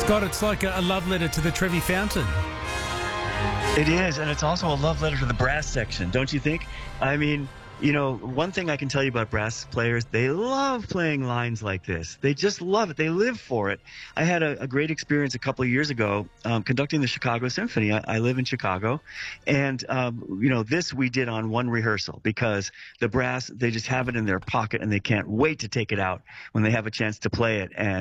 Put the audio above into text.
God, it's like a love letter to the Trevi Fountain. It is, and it's also a love letter to the brass section, don't you think? I mean, you know, one thing I can tell you about brass players, they love playing lines like this. They just love it. They live for it. I had a great experience a couple of years ago conducting the Chicago Symphony. I live in Chicago, and, you know, this we did on one rehearsal because the brass, they just have it in their pocket, and they can't wait to take it out when they have a chance to play it. And